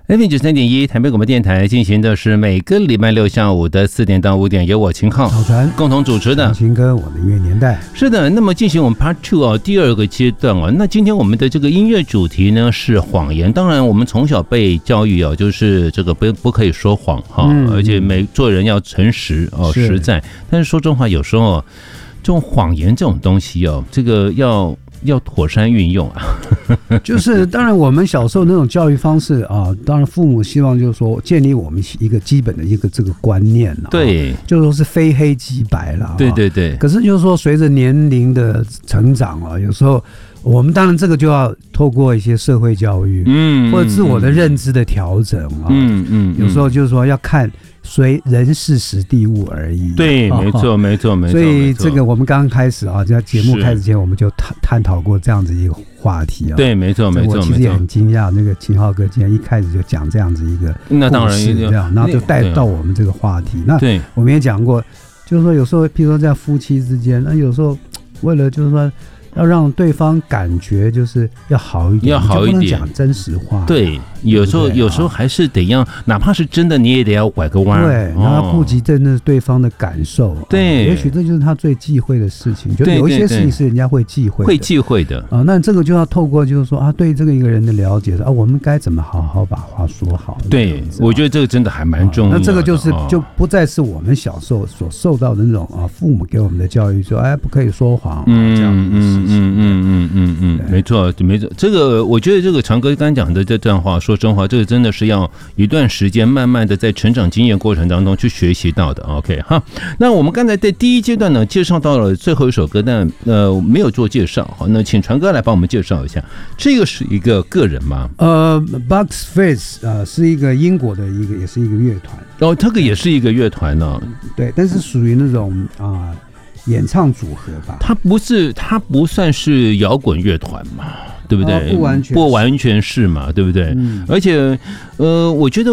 FM93.1台北广播电台进行的是每个礼拜六下午的4点到5点，由我秦昊小传共同主持的秦哥我的音乐年代。 是的，那么进行我们 Part 2哦，第二个阶段哦。那今天我们的这个音乐主题呢是谎言。当然，我们从小被教育哦，就是这个不可以说谎哈，而且做人要诚实哦，实在。但是说真话，有时候这种谎言这种东西哦，这个要妥善运用啊。 就是当然我们小时候那种教育方式啊，当然父母希望就是说建立我们一个基本的一个这个观念啊， 对， 就是说是非黑即白啦。 对对对。 可是就是说随着年龄的成长啊，有时候我们当然这个就要透过一些社会教育，或者自我的认知的调整啊，有时候就是说要看随人事时地物而已。 对，没错没错没错。 所以这个我们刚刚开始啊，在节目开始前我们就探讨过这样子一个话题啊。 对，没错没错。 我其实也很惊讶，那个秦昊哥今天一开始就讲这样子一个故事， 那当然这样，然后就带到我们这个话题。那我们也讲过，就是说有时候，譬如说在夫妻之间，那有时候为了就是说要让对方感觉就是要好一点， 要好一点， 你就不能讲真实话。 对，有时候还是得要，哪怕是真的，你也得要拐个弯。 对，然后顾及真的对方的感受。 对， 也许这就是他最忌讳的事情。就有一些事情是人家会忌讳的，啊，那这个就要透过就是说啊，对这个一个人的了解啊，我们该怎么好好把话说好。 对，我觉得这个真的还蛮重要的。 那这个就不再是我们小时候所受到的那种啊，父母给我们的教育说，哎，不可以说谎，这样的事情。没错没错。这个我觉得这个长哥刚讲的这段话，说真话，这个真的是要一段时间慢慢的在成长经验过程当中去学习到的。OK 哈，那我们刚才在第一阶段呢介绍到了最后一首歌，但没有做介绍。好，那请传哥来帮我们介绍一下，这个是一个个人吗 ？Bucks Fizz 是一个英国的也是一个乐团。 哦，这个也是一个乐团呢。 对，但是属于那种演唱组合吧。 它不算是摇滚乐团嘛，对不对？ 不完全是嘛，对不对？而且我觉得